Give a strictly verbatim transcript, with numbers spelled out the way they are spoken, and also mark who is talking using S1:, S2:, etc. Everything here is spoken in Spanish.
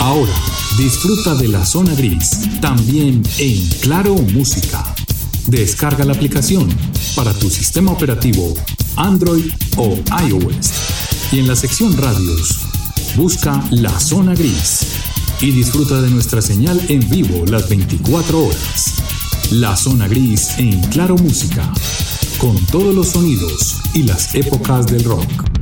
S1: Ahora, disfruta de la zona gris, también en Claro Música. Descarga la aplicación para tu sistema operativo Android o iOS. Y en la sección Radios, busca La Zona Gris y disfruta de nuestra señal en vivo las veinticuatro horas. La Zona Gris en Claro Música, con todos los sonidos y las épocas del rock.